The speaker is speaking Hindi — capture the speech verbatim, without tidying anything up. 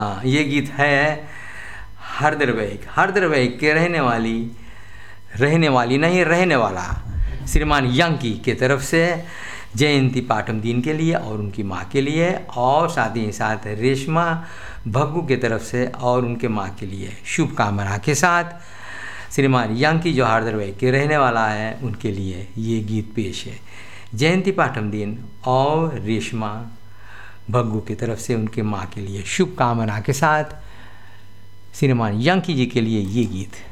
हाँ, ये गीत है हरदरवैक हरदरवैक के रहने वाली रहने वाली नहीं रहने वाला श्रीमान यंकी के तरफ से जयंती पाठमदीन के लिए और उनकी माँ के लिए, और साथ ही साथ रेशमा भग्गू के तरफ से और उनके माँ के लिए शुभकामना के साथ श्रीमान यंकी जो हरदरवैक के रहने वाला है उनके लिए ये गीत पेश है। जयंती पाठमदीन और रेशमा भग्गू की तरफ से उनके माँ के लिए शुभकामना के साथ श्रीमान यंकी जी के लिए ये गीत।